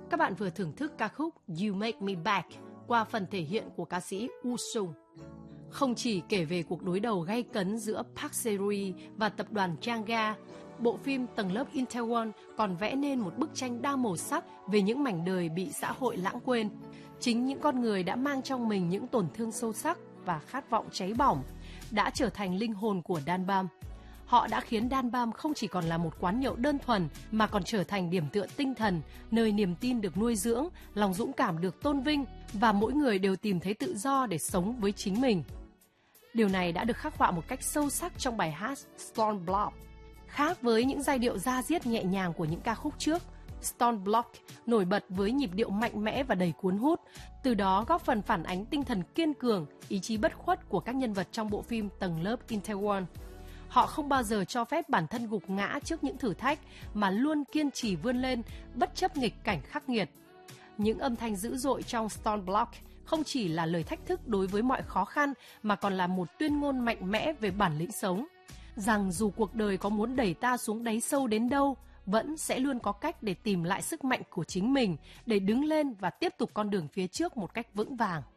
Các bạn vừa thưởng thức ca khúc You Make Me Back qua phần thể hiện của ca sĩ Woo-sung. Không chỉ kể về cuộc đối đầu gay cấn giữa Park Se-ri và tập đoàn Changga, bộ phim Tầng lớp Itaewon còn vẽ nên một bức tranh đa màu sắc về những mảnh đời bị xã hội lãng quên. Chính những con người đã mang trong mình những tổn thương sâu sắc và khát vọng cháy bỏng đã trở thành linh hồn của Danbam. Họ đã khiến Danbam không chỉ còn là một quán nhậu đơn thuần mà còn trở thành điểm tựa tinh thần, nơi niềm tin được nuôi dưỡng, lòng dũng cảm được tôn vinh và mỗi người đều tìm thấy tự do để sống với chính mình. Điều này đã được khắc họa một cách sâu sắc trong bài hát Stone Block. Khác với những giai điệu da diết nhẹ nhàng của những ca khúc trước, Stone Block nổi bật với nhịp điệu mạnh mẽ và đầy cuốn hút, từ đó góp phần phản ánh tinh thần kiên cường, ý chí bất khuất của các nhân vật trong bộ phim Tầng lớp Itaewon. Họ không bao giờ cho phép bản thân gục ngã trước những thử thách mà luôn kiên trì vươn lên bất chấp nghịch cảnh khắc nghiệt. Những âm thanh dữ dội trong Stone Block không chỉ là lời thách thức đối với mọi khó khăn mà còn là một tuyên ngôn mạnh mẽ về bản lĩnh sống, rằng dù cuộc đời có muốn đẩy ta xuống đáy sâu đến đâu, vẫn sẽ luôn có cách để tìm lại sức mạnh của chính mình, để đứng lên và tiếp tục con đường phía trước một cách vững vàng.